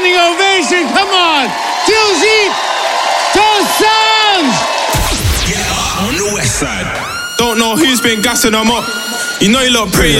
standing ovation. Come on. Diljit Dosanjh. Yeah, on the west side. Don't know who's been gassing them up. You know you look pretty